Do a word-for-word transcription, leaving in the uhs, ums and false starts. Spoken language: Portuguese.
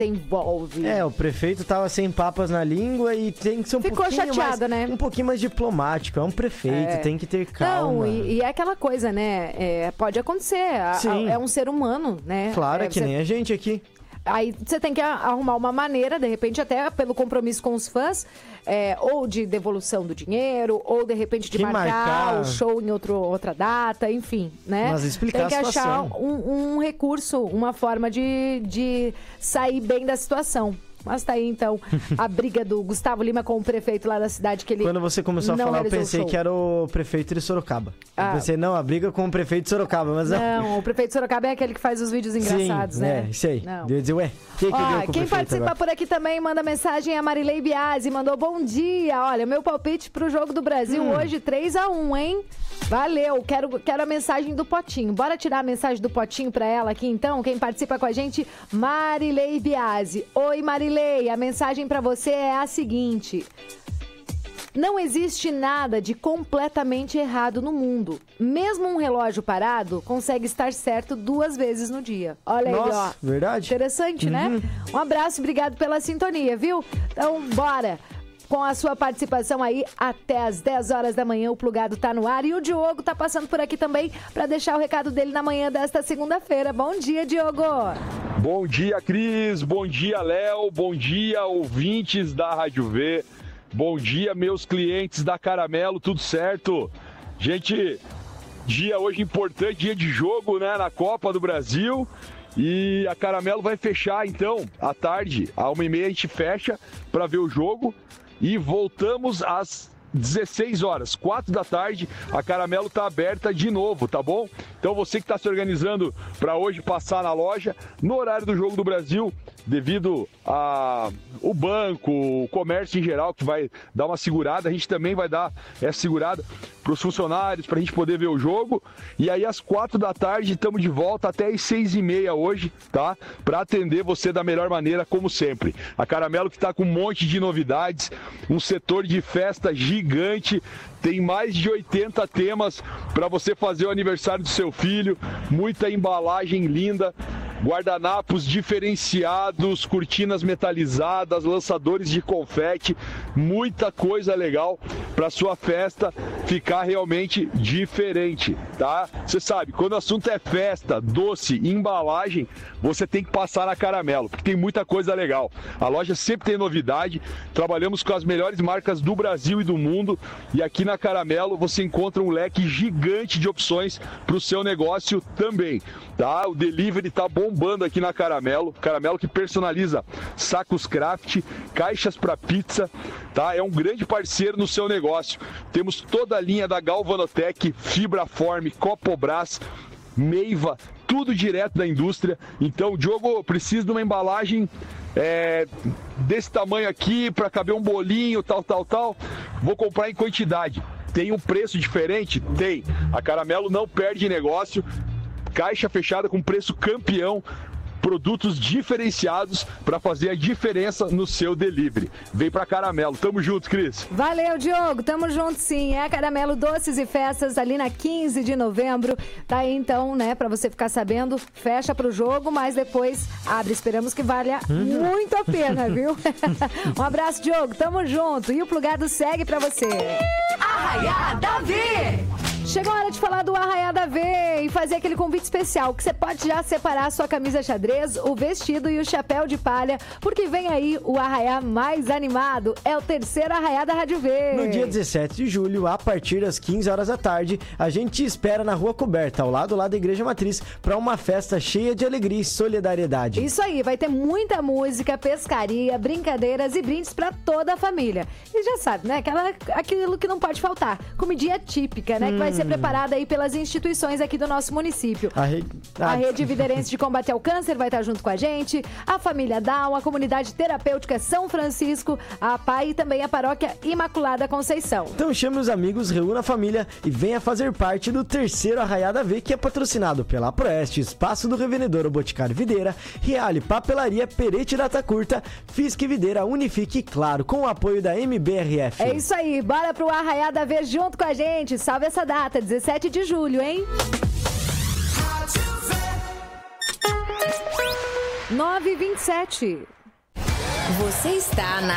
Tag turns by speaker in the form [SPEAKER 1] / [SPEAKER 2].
[SPEAKER 1] envolve.
[SPEAKER 2] É, o prefeito tava sem papas na língua e tem que ser um
[SPEAKER 1] Ficou
[SPEAKER 2] pouquinho
[SPEAKER 1] chateado,
[SPEAKER 2] mais,
[SPEAKER 1] né?
[SPEAKER 2] um pouquinho mais diplomático. É um prefeito,
[SPEAKER 1] É.
[SPEAKER 2] tem que ter calma.
[SPEAKER 1] Não, e, e é aquela coisa, né? É, pode acontecer. A,
[SPEAKER 2] Sim.
[SPEAKER 1] a, é um ser humano, né?
[SPEAKER 2] Claro,
[SPEAKER 1] é,
[SPEAKER 2] é que
[SPEAKER 1] você-
[SPEAKER 2] nem a gente aqui.
[SPEAKER 1] Aí você tem que a- arrumar uma maneira, de repente, até pelo compromisso com os fãs, é, ou de devolução do dinheiro, ou de repente de
[SPEAKER 2] Que
[SPEAKER 1] marcar,
[SPEAKER 2] marcar.
[SPEAKER 1] o show em outro, outra data, enfim, né?
[SPEAKER 2] Mas explicar
[SPEAKER 1] tem que
[SPEAKER 2] a
[SPEAKER 1] achar
[SPEAKER 2] situação.
[SPEAKER 1] um, um recurso, uma forma de, de sair bem da situação. Mas tá aí, então, a briga do Gustavo Lima com o prefeito lá da cidade, que ele
[SPEAKER 2] Quando você começou a
[SPEAKER 1] não
[SPEAKER 2] falar, eu
[SPEAKER 1] realizou o
[SPEAKER 2] pensei
[SPEAKER 1] show.
[SPEAKER 2] que era o prefeito de Sorocaba.
[SPEAKER 1] Ah.
[SPEAKER 2] Eu pensei, não, a briga com o prefeito de Sorocaba, mas não.
[SPEAKER 1] Não, o prefeito de Sorocaba é aquele que faz os vídeos engraçados,
[SPEAKER 2] Sim,
[SPEAKER 1] né?
[SPEAKER 2] é, isso aí.
[SPEAKER 1] Não.
[SPEAKER 2] Eu ia dizer, ué, que que
[SPEAKER 1] Ó,
[SPEAKER 2] deu com o
[SPEAKER 1] quem
[SPEAKER 2] prefeito
[SPEAKER 1] participa
[SPEAKER 2] agora?
[SPEAKER 1] por aqui também manda mensagem é a Marilei Biasi, mandou bom dia. Olha, meu palpite pro jogo do Brasil
[SPEAKER 2] Hum.
[SPEAKER 1] hoje três a um, hein? Valeu, quero, quero a mensagem do Potinho. Bora tirar a mensagem do Potinho pra ela aqui então? Quem participa com a gente, Marilei Biasi. Oi, Marilei, a mensagem pra você é a seguinte: não existe nada de completamente errado no mundo. Mesmo um relógio parado consegue estar certo duas vezes no dia. Olha aí, ó.
[SPEAKER 2] Nossa, verdade?
[SPEAKER 1] Interessante, né? Um abraço, obrigado pela sintonia, viu? Então, bora! Com a sua participação aí até as dez horas da manhã, o Plugado tá no ar. E o Diogo tá passando por aqui também para deixar o recado dele na manhã desta segunda-feira. Bom dia, Diogo!
[SPEAKER 3] Bom dia, Cris. Bom dia, Léo. Bom dia, ouvintes da Rádio V. Bom dia, meus clientes da Caramelo. Tudo certo? Gente, dia hoje importante, dia de jogo, né, na Copa do Brasil. E a Caramelo vai fechar, então, à tarde, à uma e meia a gente fecha para ver o jogo. E voltamos às dezesseis horas, quatro da tarde, a Caramelo tá aberta de novo, tá bom? Então você que está se organizando para hoje passar na loja, no horário do Jogo do Brasil, devido a o banco, o comércio em geral, que vai dar uma segurada, a gente também vai dar essa segurada para os funcionários, para a gente poder ver o jogo. E aí às quatro da tarde estamos de volta até às seis e meia hoje, tá? Para atender você da melhor maneira, como sempre. A Caramelo que está com um monte de novidades, um setor de festa gigante, tem mais de oitenta temas para você fazer o aniversário do seu filho, muita embalagem linda, guardanapos diferenciados, cortinas metalizadas, lançadores de confete, muita coisa legal para sua festa ficar realmente diferente, tá? Você sabe, quando o assunto é festa, doce e embalagem, você tem que passar na Caramelo, porque tem muita coisa legal. A loja sempre tem novidade, trabalhamos com as melhores marcas do Brasil e do mundo, e aqui na Caramelo você encontra um leque gigante de opções para o seu negócio também, tá? O delivery tá bombando aqui na Caramelo, Caramelo que personaliza sacos craft, caixas para pizza, tá? É um grande parceiro no seu negócio. Temos toda a linha da Galvanotec, Fibraform, Copobras, Meiva, tudo direto da indústria. Então, Diogo, preciso de uma embalagem é, desse tamanho aqui para caber um bolinho, tal, tal, tal. Vou comprar em quantidade. Tem um preço diferente? Tem. A Caramelo não perde negócio. Caixa fechada com preço campeão. Produtos diferenciados para fazer a diferença no seu delivery. Vem pra Caramelo. Tamo junto, Cris.
[SPEAKER 1] Valeu, Diogo. Tamo junto, sim. É a Caramelo Doces e Festas ali na quinze de novembro. Tá aí, então, né, pra você ficar sabendo. Fecha pro jogo, mas depois abre. Esperamos que valha
[SPEAKER 2] Uhum.
[SPEAKER 1] muito a pena, viu? Um abraço, Diogo. Tamo junto. E o Plugado segue pra você.
[SPEAKER 4] Arraiá Davi!
[SPEAKER 1] Chegou a hora de falar do Arraiá da V e fazer aquele convite especial que você pode já separar a sua camisa xadrez, o vestido e o chapéu de palha, porque vem aí o Arraiá mais animado. É o terceiro Arraiá da Rádio V.
[SPEAKER 2] No dia dezessete de julho, a partir das quinze horas da tarde, a gente te espera na Rua Coberta, ao lado lá da Igreja Matriz, para uma festa cheia de alegria e solidariedade.
[SPEAKER 1] Isso aí, vai ter muita música, pescaria, brincadeiras e brindes pra toda a família. E já sabe, né? Aquela, aquilo que não pode faltar. Comidinha típica, né? Hum. Que vai ser preparada aí pelas instituições aqui do nosso município.
[SPEAKER 2] A, re...
[SPEAKER 1] a Rede Viderense de Combate ao Câncer vai estar junto com a gente, a família Down, a Comunidade Terapêutica São Francisco, a P A I e também a Paróquia Imaculada Conceição.
[SPEAKER 2] Então chame os amigos, reúna a família e venha fazer parte do terceiro Arraiá da V, que é patrocinado pela Proeste, Espaço do Revendedor Boticário Videira, Reale Papelaria, Perete Data Curta, Fisque Videira, Unifique e, claro, com o apoio da M B R F.
[SPEAKER 1] É isso aí, bora pro Arraiá da V junto com a gente. Salve essa data, dezessete de julho, hein? nove vinte e sete.
[SPEAKER 5] Você está na